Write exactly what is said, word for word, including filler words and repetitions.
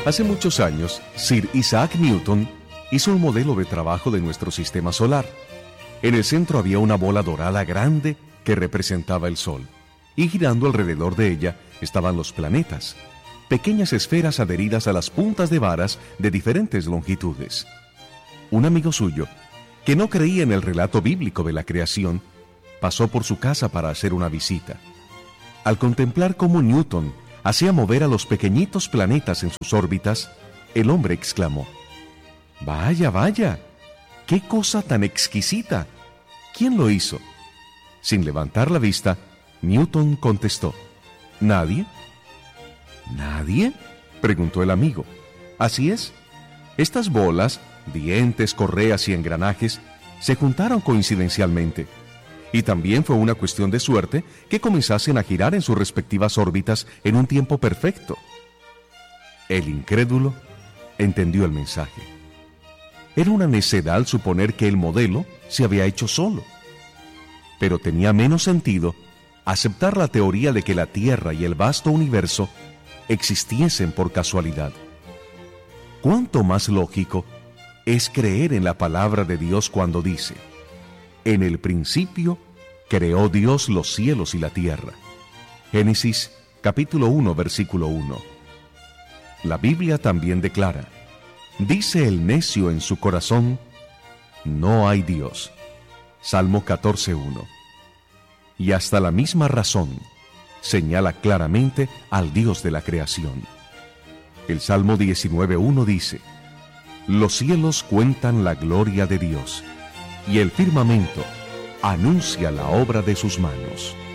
Hace muchos años, Sir Isaac Newton hizo un modelo de trabajo de nuestro sistema solar. En el centro había una bola dorada grande que representaba el Sol, y girando alrededor de ella estaban los planetas, pequeñas esferas adheridas a las puntas de varas de diferentes longitudes. Un amigo suyo, que no creía en el relato bíblico de la creación, pasó por su casa para hacer una visita. Al contemplar cómo Newton hacía mover a los pequeñitos planetas en sus órbitas, el hombre exclamó: «Vaya, vaya, qué cosa tan exquisita. ¿Quién lo hizo?». Sin levantar la vista, Newton contestó: «¿Nadie?». «¿Nadie?», preguntó el amigo. «Así es. Estas bolas, dientes, correas y engranajes se juntaron coincidencialmente. Y también fue una cuestión de suerte que comenzasen a girar en sus respectivas órbitas en un tiempo perfecto». El incrédulo entendió el mensaje. Era una necedad suponer que el modelo se había hecho solo. Pero tenía menos sentido aceptar la teoría de que la Tierra y el vasto universo existiesen por casualidad. ¿Cuánto más lógico es creer en la palabra de Dios cuando dice: «En el principio creó Dios los cielos y la tierra»? Génesis capítulo uno, versículo uno. La Biblia también declara: «Dice el necio en su corazón: no hay Dios». Salmo catorce, uno. Y hasta la misma razón señala claramente al Dios de la creación. El Salmo diecinueve, uno dice: «Los cielos cuentan la gloria de Dios, y el firmamento anuncia la obra de sus manos».